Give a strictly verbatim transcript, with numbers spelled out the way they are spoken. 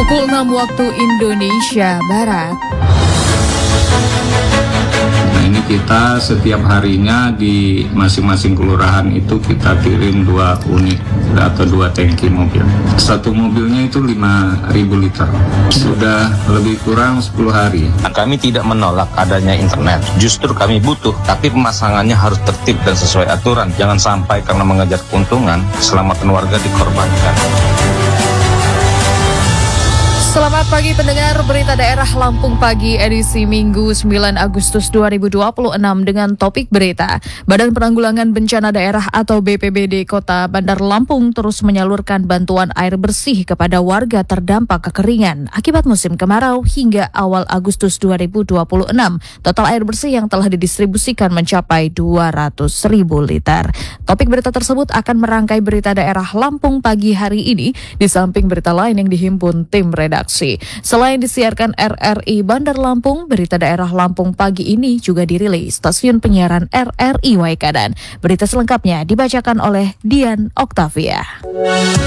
Pukul enam waktu Indonesia Barat. Nah, ini kita setiap harinya di masing-masing kelurahan itu kita kirim dua unit atau dua tangki mobil. Satu mobilnya itu lima ribu liter. Sudah lebih kurang sepuluh hari. Kami tidak menolak adanya internet. Justru kami butuh, tapi pemasangannya harus tertib dan sesuai aturan. Jangan sampai karena mengejar keuntungan, keselamatan warga dikorbankan. Selamat pagi pendengar Berita Daerah Lampung Pagi edisi Minggu sembilan Agustus dua ribu dua puluh enam dengan topik berita. Badan Penanggulangan Bencana Daerah atau B P B D Kota Bandar Lampung terus menyalurkan bantuan air bersih kepada warga terdampak kekeringan akibat musim kemarau hingga awal Agustus dua ribu dua puluh enam. Total air bersih yang telah didistribusikan mencapai dua ratus ribu liter. Topik berita tersebut akan merangkai Berita Daerah Lampung Pagi hari ini di samping berita lain yang dihimpun tim redaksi. Selain disiarkan R R I Bandar Lampung, Berita Daerah Lampung Pagi ini juga dirilis stasiun penyiaran R R I Waikadan. Berita selengkapnya dibacakan oleh Dian Oktavia.